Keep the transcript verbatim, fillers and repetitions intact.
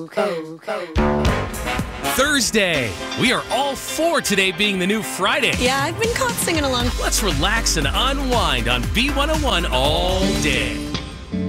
Thursday. We are all for today being the new Friday. Yeah, I've been caught singing along. Let's relax and unwind on B one oh one all day.